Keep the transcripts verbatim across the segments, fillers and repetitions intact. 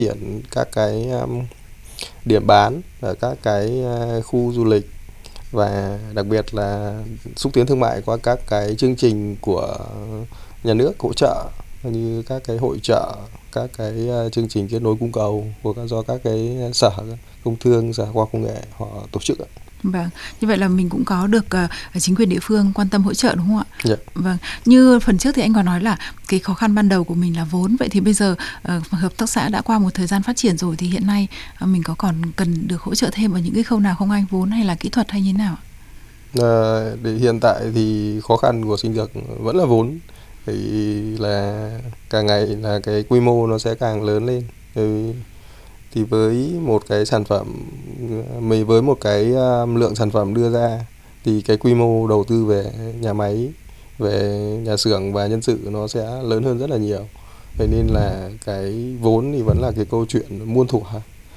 triển các cái um, điểm bán ở các cái uh, khu du lịch, và đặc biệt là xúc tiến thương mại qua các cái chương trình của nhà nước hỗ trợ, như các cái hội chợ, các cái uh, chương trình kết nối cung cầu của các do các cái sở công thương, sở khoa học công nghệ họ tổ chức ạ. Vâng, như vậy là mình cũng có được uh, chính quyền địa phương quan tâm hỗ trợ đúng không ạ? Dạ. Vâng, như phần trước thì anh có nói là cái khó khăn ban đầu của mình là vốn. Vậy thì bây giờ uh, hợp tác xã đã qua một thời gian phát triển rồi thì hiện nay uh, mình có còn cần được hỗ trợ thêm ở những cái khâu nào không anh? Vốn hay là kỹ thuật hay như thế nào? À, để hiện tại thì khó khăn của Sinh Dược vẫn là vốn, thì là càng ngày là cái quy mô nó sẽ càng lớn lên. Thì, thì với một cái sản phẩm, mình với một cái lượng sản phẩm đưa ra thì cái quy mô đầu tư về nhà máy, về nhà xưởng và nhân sự nó sẽ lớn hơn rất là nhiều. Vậy nên là cái vốn thì vẫn là cái câu chuyện muôn thuở,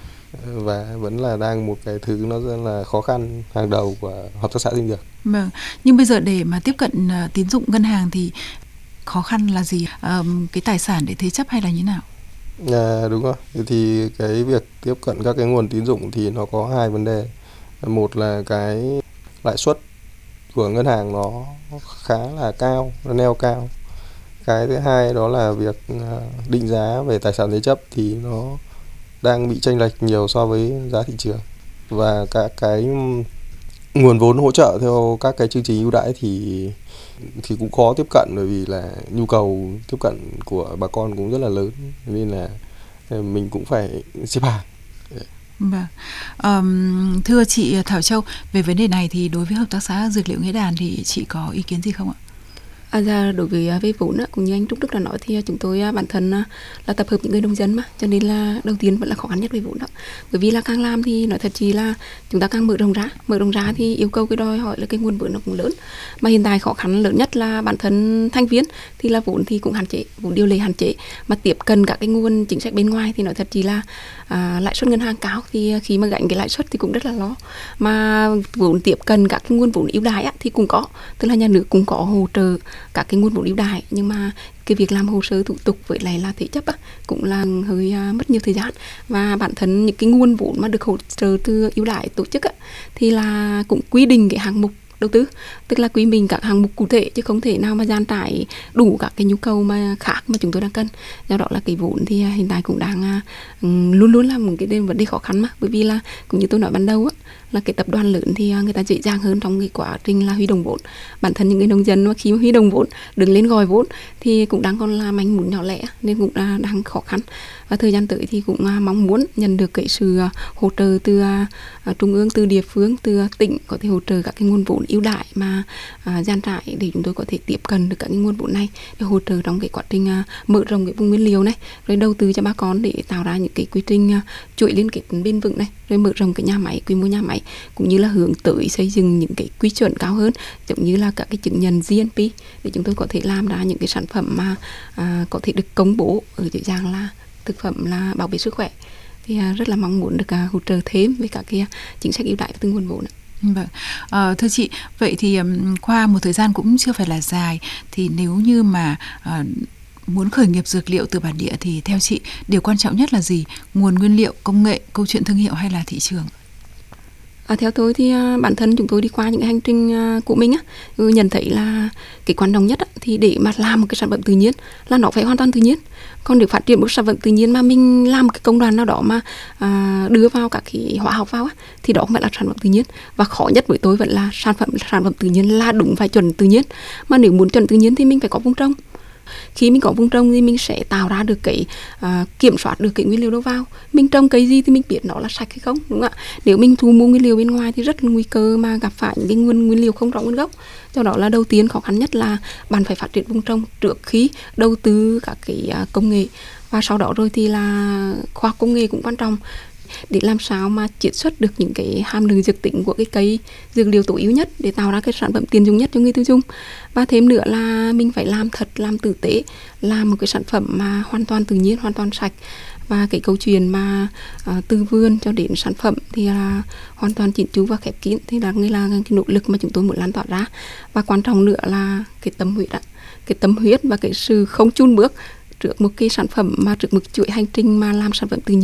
và vẫn là đang một cái thứ nó rất là khó khăn hàng đầu của hợp tác xã Sinh Dược. Vâng, nhưng bây giờ để mà tiếp cận uh, tín dụng ngân hàng thì khó khăn là gì? Um, cái tài sản để thế chấp hay là như nào? À, đúng rồi. Thì cái việc tiếp cận các cái nguồn tín dụng thì nó có hai vấn đề. Một là cái lãi suất của ngân hàng nó khá là cao, nó neo cao. Cái thứ hai đó là việc định giá về tài sản thế chấp thì nó đang bị chênh lệch nhiều so với giá thị trường. Và các cái nguồn vốn hỗ trợ theo các cái chương trình ưu đãi thì thì cũng khó tiếp cận, bởi vì là nhu cầu tiếp cận của bà con cũng rất là lớn, nên là mình cũng phải xếp hàng. Vâng. Um, thưa chị Thảo Châu, về vấn đề này thì đối với hợp tác xã Dược liệu Nghĩa Đàn thì chị có ý kiến gì không ạ? À, ra đối với về vốn cũng như anh Trúc Đức đã nói thì chúng tôi bản thân là tập hợp những người nông dân mà, cho nên là đầu tiên vẫn là khó khăn nhất về vốn đó. Bởi vì là càng làm thì nói thật chỉ là chúng ta càng mở rộng ra, mở rộng ra thì yêu cầu cái đòi hỏi là cái nguồn vốn nó cũng lớn. Mà hiện tại khó khăn lớn nhất là bản thân thành viên thì là vốn thì cũng hạn chế, vốn điều lệ hạn chế, mà tiếp cận các cái nguồn chính sách bên ngoài thì nói thật chỉ là à, lãi suất ngân hàng cao, thì khi mà gánh cái lãi suất thì cũng rất là lo. Mà vốn tiếp cận các cái nguồn vốn ưu đãi thì cũng có, tức là nhà nước cũng có hỗ trợ các cái nguồn vốn ưu đãi, nhưng mà cái việc làm hồ sơ thủ tục với lại là thế chấp á, cũng là hơi uh, mất nhiều thời gian. Và bản thân những cái nguồn vốn mà được hỗ trợ từ ưu đãi tổ chức á, thì là cũng quy định cái hạng mục đầu tư, tức là quy định các hạng mục cụ thể chứ không thể nào mà dàn trải đủ các cái nhu cầu mà khác mà chúng tôi đang cần. Do đó là cái vốn thì hiện tại cũng đang uh, luôn luôn là một cái vấn đề khó khăn mà, bởi vì là cũng như tôi nói ban đầu á, là cái tập đoàn lớn thì người ta dễ dàng hơn trong cái quá trình là huy động vốn. Bản thân những người nông dân mà khi mà huy động vốn, đứng lên gọi vốn thì cũng đang còn là manh mún nhỏ lẻ, nên cũng đang khó khăn. Và thời gian tới thì cũng mong muốn nhận được cái sự hỗ trợ từ trung ương, từ địa phương, từ tỉnh, có thể hỗ trợ các cái nguồn vốn ưu đãi mà dàn trải để chúng tôi có thể tiếp cận được các cái nguồn vốn này để hỗ trợ trong cái quá trình mở rộng cái vùng nguyên liệu này, rồi đầu tư cho bà con để tạo ra những cái quy trình chuỗi liên kết bền vững này, rồi mở rộng cái nhà máy, quy mô nhà máy, cũng như là hướng tới xây dựng những cái quy chuẩn cao hơn, giống như là các cái chứng nhận giê en pê, để chúng tôi có thể làm ra những cái sản phẩm mà à, có thể được công bố ở dưới dạng là thực phẩm là bảo vệ sức khỏe. Thì à, rất là mong muốn được à, hỗ trợ thêm với các cái chính sách ưu đãi từ nguồn vốn. Vâng, à, thưa chị, vậy thì um, qua một thời gian cũng chưa phải là dài, thì nếu như mà uh, muốn khởi nghiệp dược liệu từ bản địa thì theo chị điều quan trọng nhất là gì? Nguồn nguyên liệu, công nghệ, câu chuyện thương hiệu hay là thị trường? À, theo tôi thì uh, bản thân chúng tôi đi qua những cái hành trình uh, của mình á, nhận thấy là cái quan trọng nhất á, thì để mà làm một cái sản phẩm tự nhiên là nó phải hoàn toàn tự nhiên. Còn để phát triển một sản phẩm tự nhiên mà mình làm một cái công đoạn nào đó mà uh, đưa vào các cái hóa học vào á, thì đó không phải là sản phẩm tự nhiên. Và khó nhất với tôi vẫn là sản phẩm sản phẩm tự nhiên là đúng phải chuẩn tự nhiên. Mà nếu muốn chuẩn tự nhiên thì mình phải có vùng trồng. Khi mình có vùng trồng thì mình sẽ tạo ra được cái uh, kiểm soát được cái nguyên liệu đâu vào. Mình trồng cây gì thì mình biết nó là sạch hay không, đúng không ạ? Nếu mình thu mua nguyên liệu bên ngoài thì rất là nguy cơ mà gặp phải những cái nguyên nguyên liệu không rõ nguồn gốc. Do đó là đầu tiên khó khăn nhất là bạn phải phát triển vùng trồng trước khi đầu tư các cái uh, công nghệ, và sau đó rồi thì là khoa học công nghệ cũng quan trọng để làm sao mà chiết xuất được những cái hàm lượng dược tính của cái cây dược liệu tối ưu nhất để tạo ra cái sản phẩm tiền dùng nhất cho người tiêu dùng. Và thêm nữa là mình phải làm thật, làm tử tế, làm một cái sản phẩm mà hoàn toàn tự nhiên, hoàn toàn sạch. Và cái câu chuyện mà uh, từ vườn cho đến sản phẩm thì là hoàn toàn chỉnh chu và khép kín, thì là nghĩa là cái nỗ lực mà chúng tôi muốn lan tỏa ra. Và quan trọng nữa là cái tâm huyết đó, cái tâm huyết và cái sự không chùn bước trước một cái sản phẩm mà trước một chuỗi hành trình mà làm sản phẩm từ